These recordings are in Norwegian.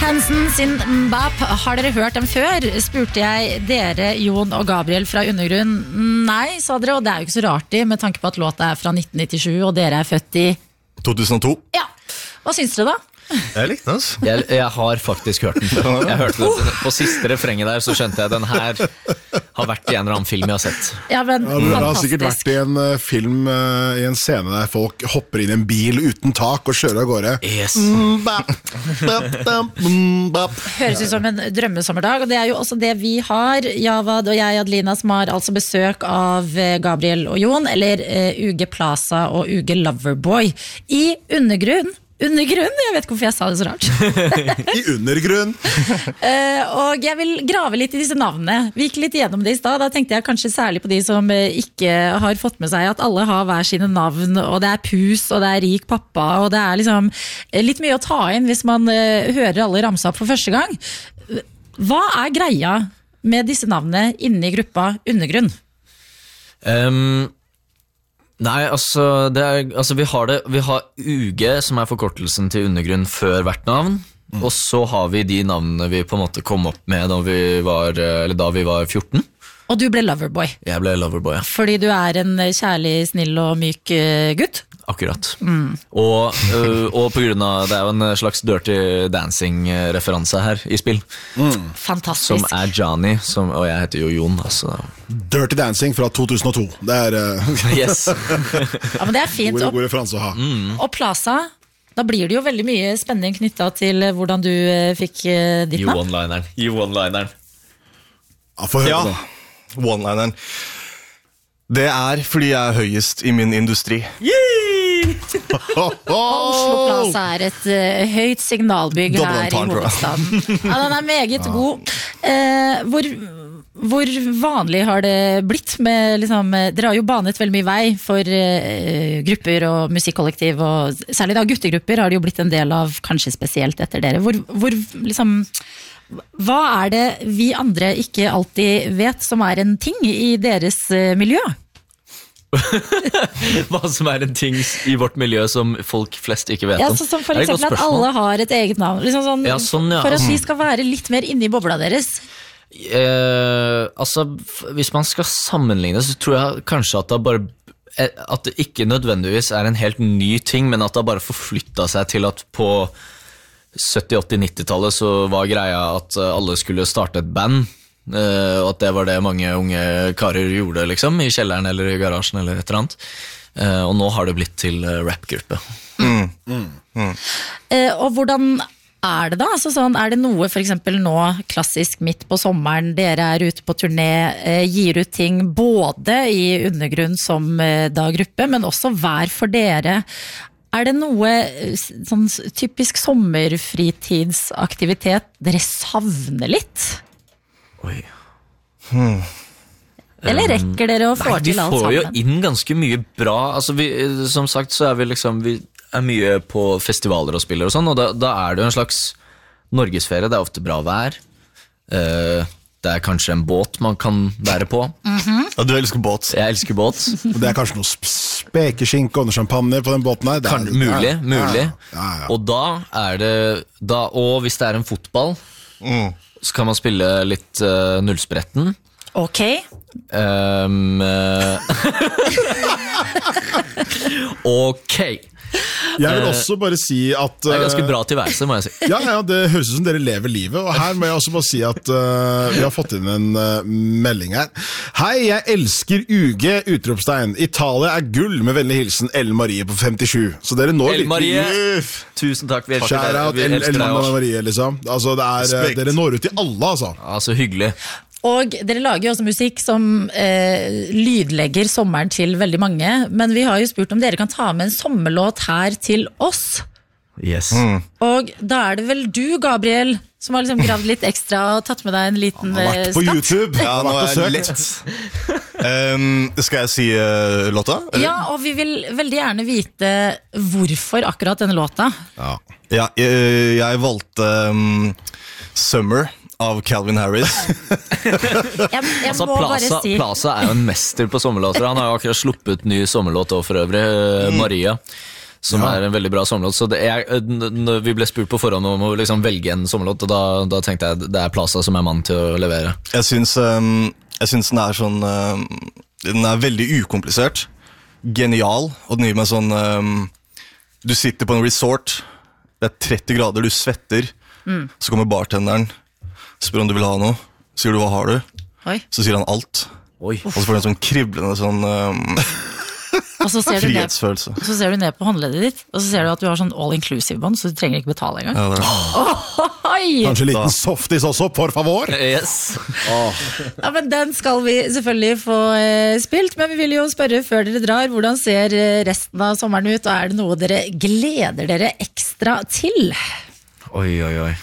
Hansen sin Mbap, har dere hørt dem før? Spurte jeg dere, Jon og Gabriel fra Undergrunn. Nei, sa dere, og det er jo ikke så rart med tanke på at låta er fra 1997, og dere er født i 2002. Ja, hva syns dere da? Jeg likte den, altså. Jeg har faktisk hørt den før. Jeg hørte den. På siste refrenget der så skjønte jeg den her har vært i en eller annen film jeg har sett. Ja, men det har sikkert vært i en film, i en scene der folk hopper inn i en bil uten tak og kjører av gårde. Yes. Høres ut som en drømmesommerdag, og det er jo også det vi har. Javad og jeg, Adelina, som har altså besøk av Gabriel og Jon, eller Uge Plaza og Uge Loverboy i Undergrunn. Undergrunn, jeg vet ikke hvorfor jeg sa det så rart. I undergrunn. Og jeg vil grave litt i disse navnene. Vi gikk litt gjennom det i sted. Da tenkte jeg kanskje særlig på de som ikke har fått med seg at alle har hver sine navn, og det er Pus, og det er Rik pappa, og det er liksom litt mye å ta inn hvis man hører alle ramse opp for første gang. Hva er greia med disse navnene inne i gruppa Undergrunn? Nei, vi har UG, som er forkortelsen til Undergrunn før hvert navn, og så har vi de navnene vi på en måte kom opp med da vi var 14. Og du ble Loverboy. Jeg ble Loverboy, ja. Fordi du er en kjærlig, snill og myk gutt. Akkurat. Og på grunn av, det er jo en slags Dirty Dancing-referanse her i spill. Fantastisk. Som er Johnny, og jeg heter jo Jon, altså. Dirty Dancing fra 2002. Det er yes. Ja, men det er fint. god referanse å ha. Og Plaza, da blir det jo veldig mye spenning knyttet til hvordan du fikk ditt navn. One-lineren. Ja, få høre da. One-lineren. Det er fordi jeg er høyest i min industri. Oslo Plaza er et høyt signalbygg her i hovedstaden. Ja, den er meget god. Hvor vanlig har det blitt med, liksom, dere har jo banet veldig mye vei for grupper og musikkollektiv, og særlig da guttegrupper har det jo blitt en del av, kanskje spesielt etter dere. Hva er det vi andre ikke alltid vet som er en ting i deres miljø? Hva som er en ting i vårt miljø som folk flest ikke vet om? Ja, som for eksempel at alle har et eget navn, liksom sånn, ja, ja. For at vi skal være litt mer inne i bobla deres. Hvis man skal sammenligne, så tror jeg kanskje at det ikke nødvendigvis er en helt ny ting, men at det bare forflyttet seg til at på 70-, 80-, 90-tallet så var greia at alle skulle starte et band, og at det var det mange unge karer gjorde liksom, i kjelleren eller i garasjen eller et eller annet. Og nå har det blitt til rapgruppe. Og hvordan er det da? Altså sånn, er det noe for eksempel nå, klassisk midt på sommeren, dere er ute på turné, gir ut ting både i Undergrunn som da gruppe, men også hver for dere. Er det noe sånn typisk sommerfritidsaktivitet dere savner litt? Oi. Eller rekker dere å få til alt sammen? Vi får jo inn ganske mye bra. Altså som sagt så er vi er mye på festivaler og spiller og sånn, og da er det jo en slags norgesferie. Det er ofte bra vær. Det er kanskje en båt man kan være på. Ja, du elsker båt. Jeg elsker båt. Det er kanskje noe spekeskinke og noe champagne på den båten her. Mulig. Ja. Og da er det, og hvis det er en fotball, så kan man spille litt nullspretten. Ok. Ok. Jeg vil også bare si at det er ganske bra tilværelse, må jeg si. Ja, det høres ut som dere lever livet. Og her må jeg også bare si at vi har fått inn en melding her. Hei, jeg elsker UG, utropstegn. Italia er gull, med vennlig hilsen Ellen Marie på 57. Så dere når Ellen Marie, tusen takk. Vi elsker deg. Ellen Marie, liksom. Altså, dere når ut til alle, altså. Altså, hyggelig. Og dere lager jo også musikk som lydlegger sommeren til veldig mange, men vi har jo spurt om dere kan ta med en sommerlåt her til oss. Yes. Og da er det vel du, Gabriel, som har liksom gravd litt ekstra og tatt med deg en liten Han har vært på YouTube. Ja, nå er jeg lett. Skal jeg si låta? Eller? Ja, og vi vil veldig gjerne vite hvorfor akkurat denne låta. Ja, jeg valgte Summer av Calvin Harris. Jeg må bare si Plaza er jo en mester på sommerlåter. Han har jo akkurat sluppet ny sommerlåt for øvrig, Maria. som er en veldig bra sommerlåt. Så når vi ble spurt på forhånd om å liksom velge en sommerlåt, og da tenkte jeg det er Plaza som er mann til å levere. Jeg syns den er sånn den er veldig ukomplisert, genial, og den gir meg sånn du sitter på en resort, det er 30 grader, du svetter, så kommer bartenderen, spør om du vil ha noe, sier du hva har du? Oi. Så sier han alt. Oi. Og så får du en sånn kriblende sånn Og så ser frihetsfølelse. Så ser du ned på håndleddet ditt, og så ser du at du har sånn all-inclusive-bånd, så du trenger ikke betale engang. Ja, det er. Kanskje en liten softis også, por favor. Yes. Ja, men den skal vi selvfølgelig få spilt, men vi vil jo spørre før dere drar, hvordan ser resten av sommeren ut, og er det noe dere gleder dere ekstra til? Oi.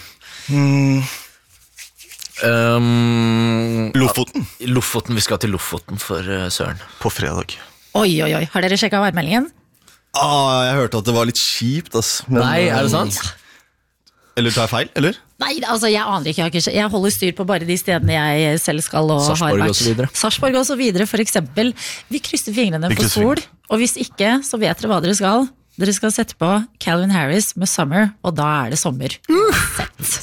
Lofoten. Vi skal til Lofoten for Søren. På fredag. Oi, har dere sjekket værmeldingen? Jeg hørte at det var litt kjipt, ass. Men, Nei, er det sant? Eller tar jeg feil, eller? Nei, altså jeg aner ikke, jeg holder styr på bare de stedene jeg selv skal og har Sarpsborg vært. og så videre. Sarpsborg og så videre, for eksempel. Vi krysser fingrene for sol, og hvis ikke, så vet dere hva dere skal. Dere skal sette på Calvin Harris med Summer, og da er det sommer.